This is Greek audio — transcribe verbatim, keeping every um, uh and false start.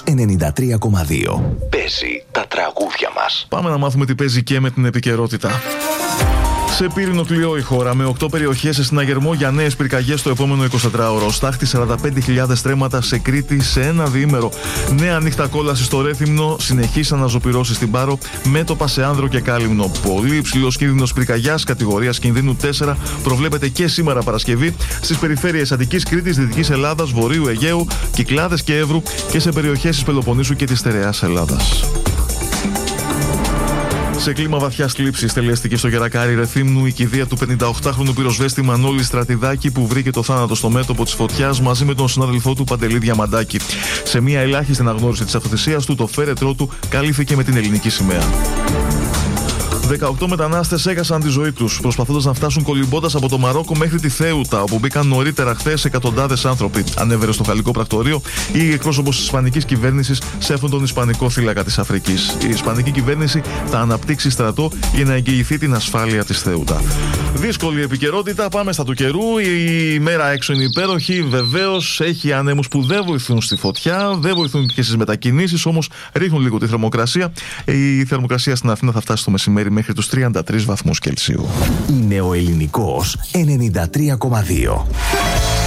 ενενήντα τρία κόμμα δύο. Παίζει τα τραγούδια μας. Πάμε να μάθουμε τι παίζει και με την επικαιρότητα. Σε πύρινο κλειό η χώρα, με οκτώ περιοχές σε συναγερμό για νέες πυρκαγιές το επόμενο εικοσιτετράωρο. Στάχτη σαράντα πέντε χιλιάδες στρέμματα σε Κρήτη σε ένα διήμερο. Νέα νύχτα κόλαση στο Ρέθυμνο, συνεχής αναζωπυρώσεις στην Πάρο, μέτωπα σε Άνδρο και Κάλυμνο. Πολύ υψηλός κίνδυνος πυρκαγιάς, κατηγορίας κινδύνου τέσσερα, προβλέπεται και σήμερα Παρασκευή στις περιφέρειες Αττικής, Κρήτης, Δυτικής Ελλάδας, Βορείου Αιγαίου, Κυκλάδες και Εύρου και σε περιοχές της Πελοποννήσου και της Στερεάς Ελλάδας. Σε κλίμα βαθιά θλίψη, τελεστική στο Γερακάρι Ρεθύμνου η κηδεία του πενηνταοκτάχρονου πυροσβέστη Μανώλη Στρατιδάκη, που βρήκε το θάνατο στο μέτωπο της φωτιάς μαζί με τον συνάδελφό του Παντελή Διαμαντάκη. Σε μια ελάχιστη αναγνώριση της αυτοθυσίας του, το φέρετρό του καλύφθηκε με την ελληνική σημαία. δεκαοκτώ μετανάστες έχασαν τη ζωή τους προσπαθώντας να φτάσουν κολυμπώντας από το Μαρόκο μέχρι τη Θέουτα, όπου μπήκαν νωρίτερα χθες εκατοντάδες άνθρωποι. Ανέβερε στο γαλλικό πρακτορείο η εκπρόσωπος της ισπανικής κυβέρνησης σε αυτόν τον ισπανικό θύλακα της Αφρικής. Η ισπανική κυβέρνηση θα αναπτύξει στρατό για να εγγυηθεί την ασφάλεια της Θέουτα. Δύσκολη επικαιρότητα, πάμε στα του καιρού. Η μέρα έξω είναι υπέροχη. Βεβαίως έχει ανέμους που δεν βοηθούν στη φωτιά, δεν βοηθούν και στις μετακινήσεις, όμως ρίχνουν λίγο τη θερμοκρασία. Η θερμοκρασία στην Αθήνα θα φτάσει στο μεσημέρι μέχρι τους τριάντα τρεις βαθμούς Κελσίου. Είναι ο Ελληνικός ενενήντα τρία κόμμα δύο.